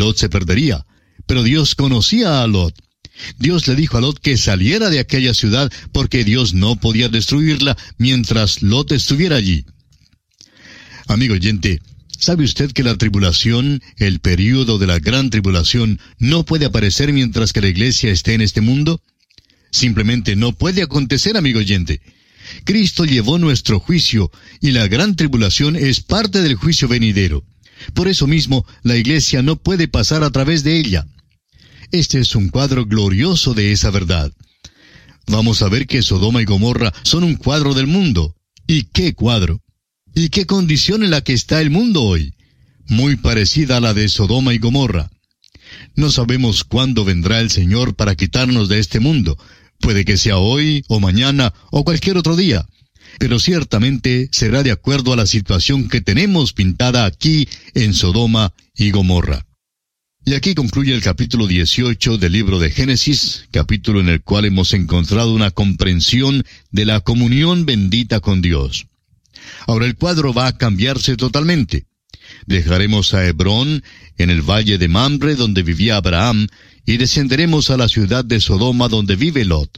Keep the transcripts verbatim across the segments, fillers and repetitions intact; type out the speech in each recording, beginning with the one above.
Lot se perdería. Pero Dios conocía a Lot. Dios le dijo a Lot que saliera de aquella ciudad porque Dios no podía destruirla mientras Lot estuviera allí. Amigo oyente, ¿sabe usted que la tribulación, el período de la gran tribulación, no puede aparecer mientras que la iglesia esté en este mundo? Simplemente no puede acontecer, amigo oyente. Cristo llevó nuestro juicio y la gran tribulación es parte del juicio venidero. Por eso mismo, la iglesia no puede pasar a través de ella. Este es un cuadro glorioso de esa verdad. Vamos a ver que Sodoma y Gomorra son un cuadro del mundo. ¿Y qué cuadro? ¿Y qué condición en la que está el mundo hoy? Muy parecida a la de Sodoma y Gomorra. No sabemos cuándo vendrá el Señor para quitarnos de este mundo. Puede que sea hoy, o mañana, o cualquier otro día. Pero ciertamente será de acuerdo a la situación que tenemos pintada aquí en Sodoma y Gomorra. Y aquí concluye el capítulo dieciocho del libro de Génesis, capítulo en el cual hemos encontrado una comprensión de la comunión bendita con Dios. Ahora el cuadro va a cambiarse totalmente. Dejaremos a Hebrón, en el valle de Mamre, donde vivía Abraham, y descenderemos a la ciudad de Sodoma, donde vive Lot.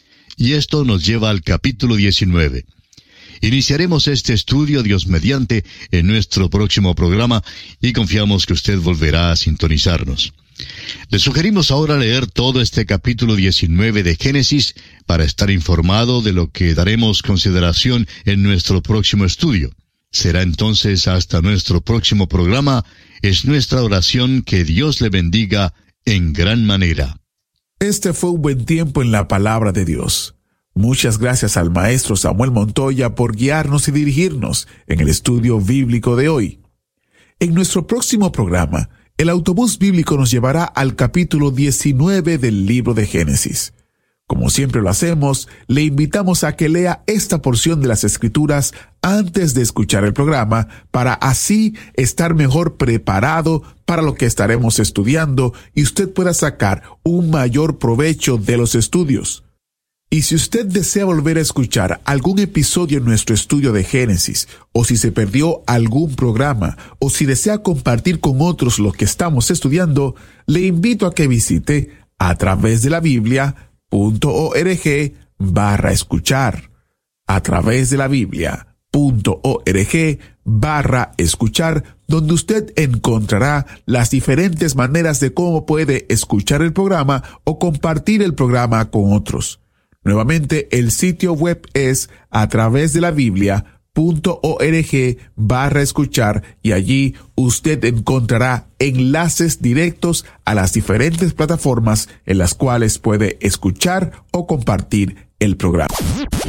Y esto nos lleva al capítulo diecinueve. Iniciaremos este estudio, Dios mediante, en nuestro próximo programa, y confiamos que usted volverá a sintonizarnos. Le sugerimos ahora leer todo este capítulo diecinueve de Génesis para estar informado de lo que daremos consideración en nuestro próximo estudio. Será entonces hasta nuestro próximo programa. Es nuestra oración que Dios le bendiga en gran manera. Este fue un buen tiempo en la palabra de Dios. Muchas gracias al maestro Samuel Montoya por guiarnos y dirigirnos en el estudio bíblico de hoy. En nuestro próximo programa, el autobús bíblico nos llevará al capítulo diecinueve del libro de Génesis. Como siempre lo hacemos, le invitamos a que lea esta porción de las Escrituras antes de escuchar el programa, para así estar mejor preparado para lo que estaremos estudiando y usted pueda sacar un mayor provecho de los estudios. Y si usted desea volver a escuchar algún episodio en nuestro estudio de Génesis, o si se perdió algún programa, o si desea compartir con otros lo que estamos estudiando, le invito a que visite a través de la Biblia punto org barra escuchar. A través de la Biblia punto org barra escuchar, donde usted encontrará las diferentes maneras de cómo puede escuchar el programa o compartir el programa con otros. Nuevamente, el sitio web es a través de la Biblia punto org barra escuchar, y allí usted encontrará enlaces directos a las diferentes plataformas en las cuales puede escuchar o compartir el programa.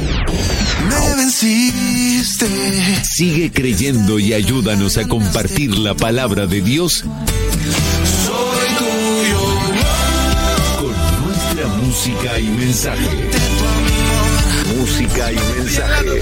Me venciste. Sigue creyendo y ayúdanos a compartir la palabra de Dios Soy tuyo. con nuestra música y mensaje. Música y mensaje.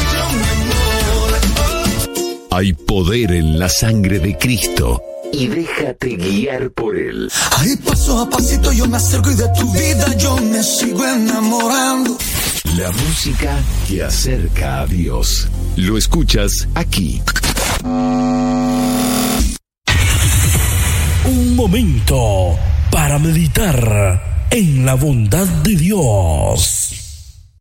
Hay poder en la sangre de Cristo, y déjate guiar por Él. Ahí paso a pasito yo me acerco y de tu vida yo me sigo enamorando. La música que acerca a Dios. Lo escuchas aquí. Un momento para meditar en la bondad de Dios.